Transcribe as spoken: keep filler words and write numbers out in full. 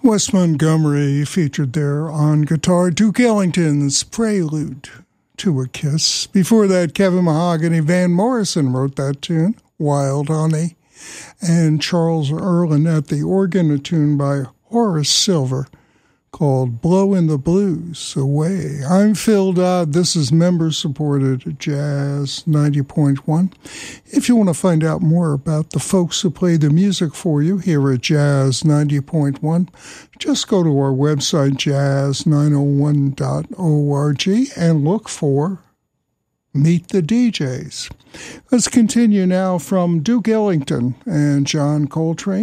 Wes Montgomery featured there on guitar, Duke Ellington's Prelude to a Kiss. Before that, Kevin Mahogany Van Morrison wrote that tune, Wild Honey. And Charles Earlin at the organ, a tune by Horace Silver called Blowin' the Blues Away. I'm Phil Dodd. This is member-supported Jazz ninety point one. If you want to find out more about the folks who play the music for you here at Jazz ninety point one, just go to our website, jazz nine oh one dot org, and look for Meet the D Js. Let's continue now from Duke Ellington and John Coltrane.